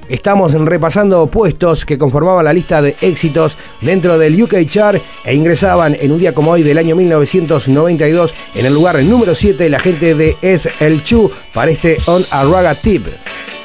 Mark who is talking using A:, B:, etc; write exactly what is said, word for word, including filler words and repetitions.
A: Estamos repasando puestos que conformaban la lista de éxitos dentro del U K Chart e ingresaban en un día como hoy del año mil novecientos noventa y dos en el lugar número siete la gente de Es El Chu para este On a Ragga Tip.